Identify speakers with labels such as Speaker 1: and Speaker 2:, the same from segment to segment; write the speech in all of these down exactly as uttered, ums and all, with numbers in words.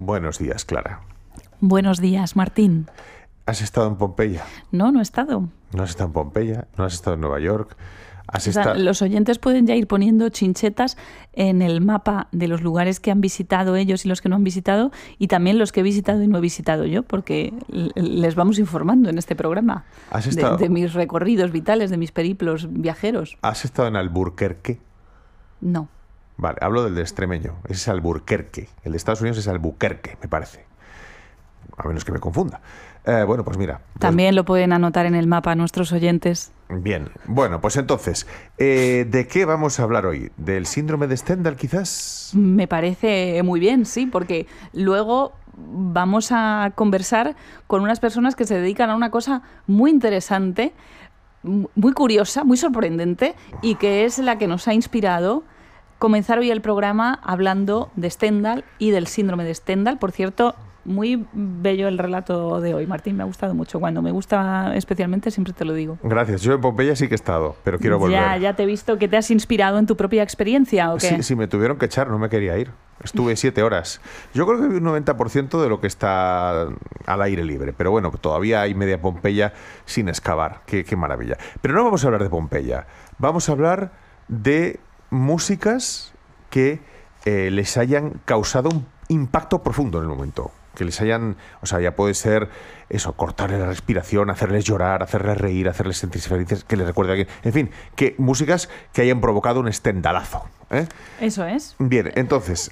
Speaker 1: Buenos días, Clara.
Speaker 2: Buenos días, Martín.
Speaker 1: ¿Has estado en Pompeya?
Speaker 2: No, no he estado.
Speaker 1: ¿No has estado en Pompeya? ¿No has estado en Nueva York? ¿Has
Speaker 2: O sea,
Speaker 1: estado...
Speaker 2: los oyentes pueden ya ir poniendo chinchetas en el mapa de los lugares que han visitado ellos y los que no han visitado, y también los que he visitado y no he visitado yo, porque les vamos informando en este programa
Speaker 1: ¿Has estado...
Speaker 2: de, de mis recorridos vitales, de mis periplos viajeros.
Speaker 1: ¿Has estado en Albuquerque?
Speaker 2: No.
Speaker 1: Vale, hablo del de extremeño. Ese es Albuquerque. El de Estados Unidos es Albuquerque, me parece. A menos que me confunda. Eh, bueno, pues mira. Pues...
Speaker 2: También lo pueden anotar en el mapa nuestros oyentes.
Speaker 1: Bien. Bueno, pues entonces, eh, ¿de qué vamos a hablar hoy? ¿Del síndrome de Stendhal, quizás?
Speaker 2: Me parece muy bien, sí, porque luego vamos a conversar con unas personas que se dedican a una cosa muy interesante, muy curiosa, muy sorprendente, y que es la que nos ha inspirado comenzar hoy el programa hablando de Stendhal y del síndrome de Stendhal. Por cierto, muy bello el relato de hoy, Martín, me ha gustado mucho. Cuando me gusta especialmente siempre te lo digo.
Speaker 1: Gracias. Yo en Pompeya sí que he estado, pero quiero volver.
Speaker 2: Ya, ya te he visto que te has inspirado en tu propia experiencia, ¿o qué?
Speaker 1: Sí, sí, me tuvieron que echar, no me quería ir. Estuve siete horas. Yo creo que vi un noventa por ciento de lo que está al aire libre, pero bueno, todavía hay media Pompeya sin excavar. Qué, qué maravilla. Pero no vamos a hablar de Pompeya, vamos a hablar de músicas que eh, les hayan causado un impacto profundo en el momento. Que les hayan, o sea, ya puede ser eso, cortarle la respiración, hacerles llorar, hacerles reír, hacerles sentirse felices, que les recuerde a alguien. En fin, que músicas que hayan provocado un estendalazo, ¿eh?
Speaker 2: Eso es.
Speaker 1: Bien, entonces,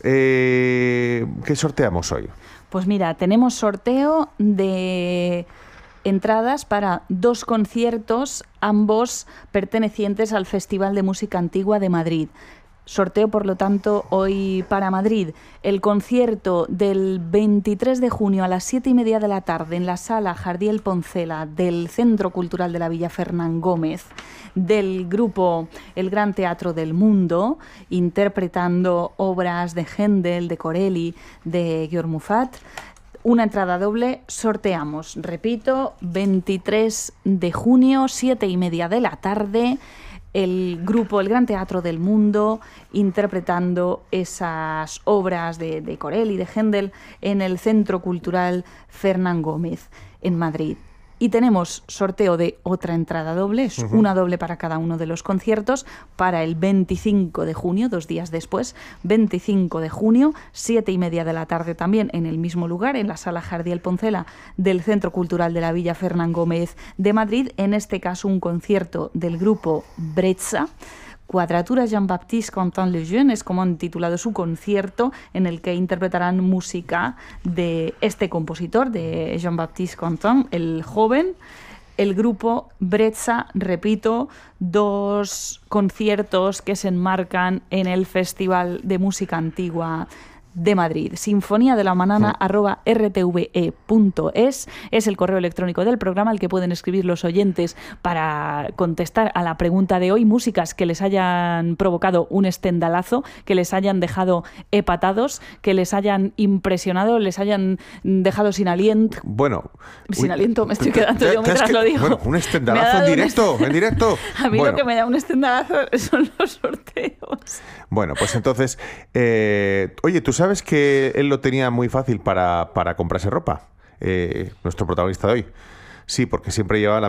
Speaker 1: eh, ¿qué sorteamos hoy?
Speaker 2: Pues mira, tenemos sorteo de entradas para dos conciertos, ambos pertenecientes al Festival de Música Antigua de Madrid. Sorteo, por lo tanto, hoy para Madrid, el concierto del veintitrés de junio a las siete y media de la tarde en la Sala Jardiel Poncela del Centro Cultural de la Villa Fernán Gómez, del grupo El Gran Teatro del Mundo, interpretando obras de Händel, de Corelli, de Guillaume Muffat. Una entrada doble sorteamos, repito, veintitrés de junio, siete y media de la tarde, el grupo El Gran Teatro del Mundo interpretando esas obras de, de Corelli, de Händel, en el Centro Cultural Fernán Gómez, en Madrid. Y tenemos sorteo de otra entrada doble, es uh-huh. una doble para cada uno de los conciertos, para el veinticinco de junio, dos días después, veinticinco de junio, siete y media de la tarde también, en el mismo lugar, en la Sala Jardiel Poncela del Centro Cultural de la Villa Fernán Gómez de Madrid, en este caso un concierto del grupo Bretza, Quadratura Jean-Baptiste Quentin Lejeune, es como han titulado su concierto, en el que interpretarán música de este compositor, de Jean-Baptiste Quentin, el joven. El grupo Bretza, repito, dos conciertos que se enmarcan en el Festival de Música Antigua de Madrid. Sinfonía de la Manana arroba r t v e punto es es el correo electrónico del programa al que pueden escribir los oyentes para contestar a la pregunta de hoy, músicas que les hayan provocado un estendalazo, que les hayan dejado hepatados, que les hayan impresionado, les hayan dejado sin aliento.
Speaker 1: Bueno,
Speaker 2: sin
Speaker 1: uy,
Speaker 2: aliento me estoy quedando
Speaker 1: te,
Speaker 2: yo mientras
Speaker 1: que,
Speaker 2: lo digo.
Speaker 1: Bueno, un estendalazo en directo, un... en directo.
Speaker 2: A mí
Speaker 1: bueno.
Speaker 2: lo que me da un estendalazo son los sorteos.
Speaker 1: Bueno, pues entonces, eh, oye, ¿tú sabes que él lo tenía muy fácil para, para comprarse ropa? Eh, nuestro protagonista de hoy. Sí, porque siempre llevaba la